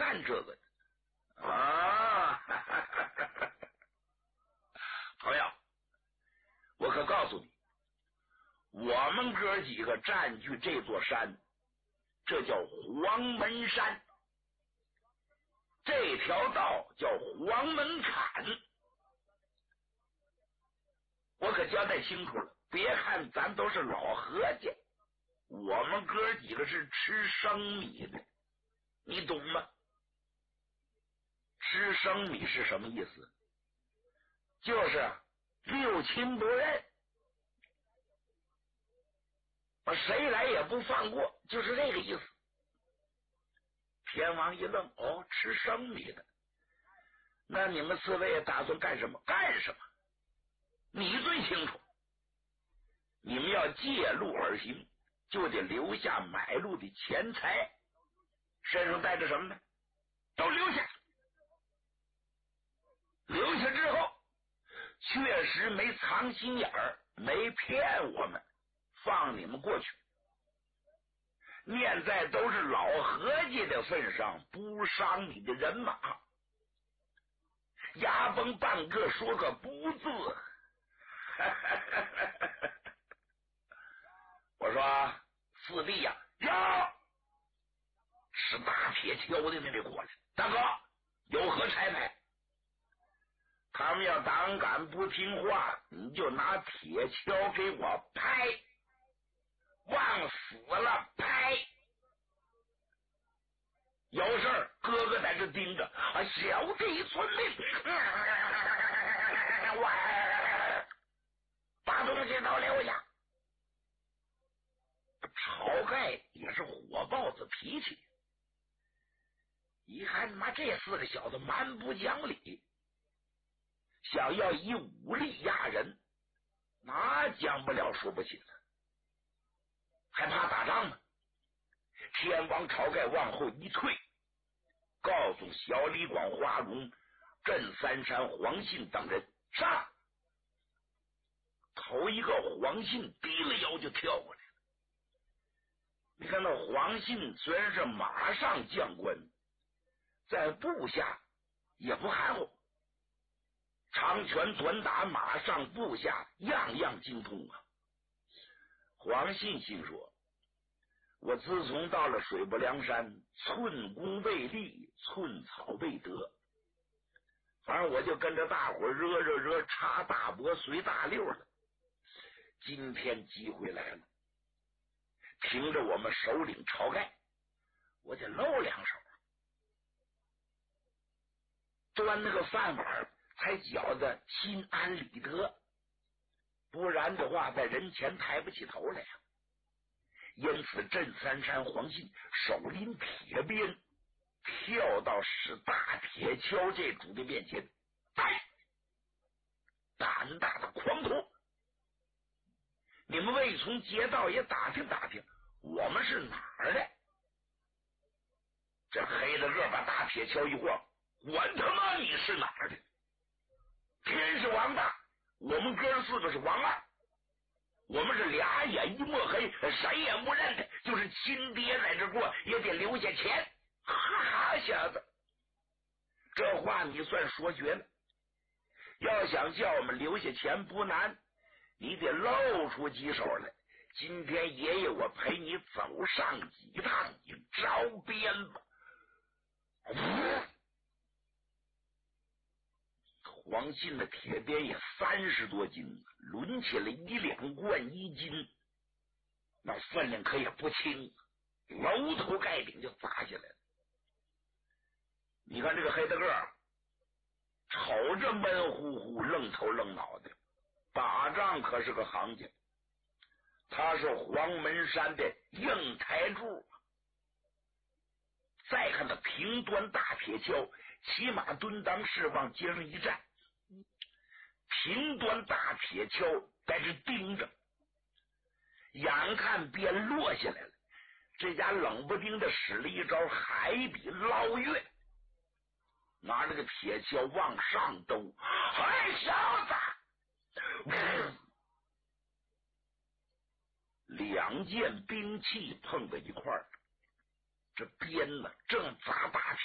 干这个啊！朋友，我可告诉你，我们哥几个占据这座山，这叫黄门山，这条道叫黄门槛。我可交代清楚了，别看咱都是老和家，我们哥几个是吃生米的，你懂吗？吃生米是什么意思？就是六亲不认，谁来也不放过，就是这个意思。天王一愣，哦，吃生米的，那你们四位打算干什么？干什么？你最清楚。你们要借路而行，就得留下买路的钱财，身上带着什么呢？都留下。留下之后，确实没藏心眼儿，没骗我们，放你们过去。念在都是老合计的份上，不伤你的人马。牙崩半个说个不字。我说四弟呀，是大铁锹的，你得过来。大哥，有何差派？他们要胆敢不听话，你就拿铁锹给我拍，往死了拍。有事儿哥哥在这盯着，小弟遵命。把东西都留下。晁盖也是火爆子脾气，一看妈这四个小子蛮不讲理，想要以武力压人，那讲不了说不起了，还怕打仗吗？天王晁盖往后一退，告诉小李广、花荣、镇三山、黄信等人上。头一个黄信低了腰就跳过来了。你看到黄信虽然是马上将官，在部下也不含糊，长拳短打，马上部下样样精通啊。黄信心说，我自从到了水泊梁山，寸功未立，寸草未得，反正我就跟着大伙惹插大脖随大溜了。今天机会来了，凭着我们首领晁盖，我得露两手，端那个饭碗才觉得心安理得，不然的话在人前抬不起头来呀。因此镇三山黄信手拎铁鞭，跳到使大铁锹这主的面前，胆大的狂徒，你们未从街道也打听打听，我们是哪儿的？这黑的个把大铁锹一晃，管他妈你是哪儿的？天是王大，我们哥四个是王二，我们是俩眼一抹黑，谁也不认得，就是亲爹在这过也得留下钱。哈，小子，这话你算说绝了。要想叫我们留下钱不难，你得露出几手来。今天爷爷我陪你走上几趟，你招鞭吧。黄信的铁鞭也30多斤，抡起来1-2贯1斤，那分量可也不轻，楼头盖顶就砸下来了。你看这个黑大个瞅着闷乎乎，愣头愣脑的，打仗可是个行家，他是黄门山的硬台柱。再看他平端大铁锹，骑马蹲裆式往街上一站，平端大铁锹在这盯着，眼看鞭落下来了，这家冷不丁的使了一招海比捞月，拿这个铁锹往上兜，小子！两件兵器碰在一块儿，这鞭呢正砸大